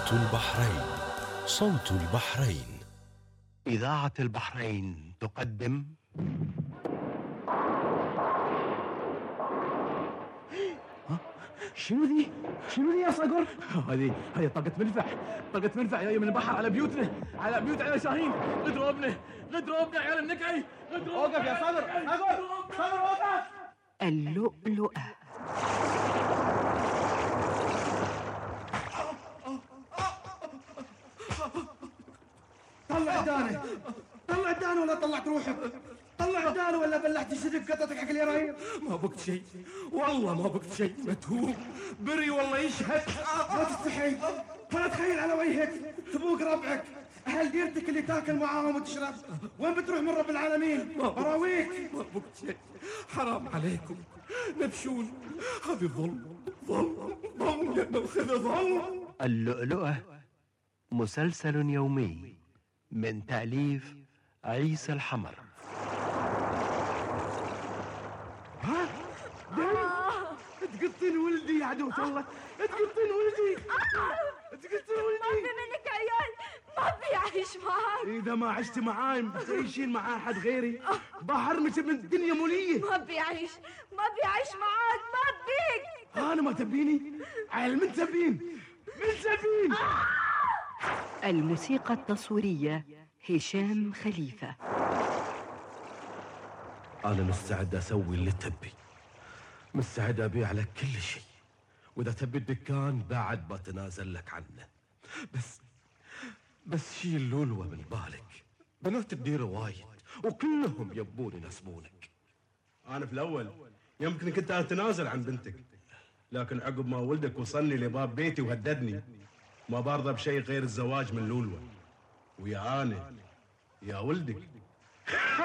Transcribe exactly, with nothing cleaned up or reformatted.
صوت البحرين. صوت البحرين. إذاعة البحرين تقدم شنو ذي؟ شنو ذي يا صقر؟ هذه هذه طاقة منفع، طاقة منفع جاية من البحر على بيوتنا، على بيوت على شاهين، غدروبنا، غدروبنا عيال النكعي، غدروبنا. وقف يا صقر، صقر، صقر وقف. اللؤلؤة. طلع دانه، طلع دانه ولا طلعت روحك؟ طلع دانه ولا بلعت صدق قطتك حق اليراير؟ ما بقت شيء، والله ما بقت شيء، متهوب بري والله يشهد. لا تستحي ولا تخيل على وجهك تبوق ربعك، أهل ديرتك اللي تاكل معاهم وتشرب، وين بتروح من رب العالمين؟ براويك. ما بقت شيء، حرام عليكم نبشون، هذه ظلم ظلم ظلم يا ناخذ ظلم. اللؤلؤة مسلسل يومي من تأليف عيسى الحمر. ها؟ تقطين ولدي يا عدو الله، تقطين ولدي، تقطين ما ولدي. في منك عيال، ما في أعيش معاك. إذا ما عشت معاي بتعيشين مع أحد غيري، بحرمك من الدنيا مولية. ما بيعيش ما بيعيش معاك، ما بيك. أنا ما تبيني؟ عيل من تبين؟ من تبين؟ الموسيقى التصويرية هشام خليفة. أنا مستعد أسوي اللي تبي، مستعد أبيع لك كل شيء، وإذا تبي الدكان بعد بتنازل لك عنه. بس بس شيل لولوة من بالك، بنات الديرة وايد وكلهم يبون يناسبونك. أنا في الأول يمكن كنت أتنازل عن بنتك، لكن عقب ما ولدك وصلني لباب بيتي وهددني ما برضى بشيء غير الزواج من لولوة. ويا أنا يا ولدك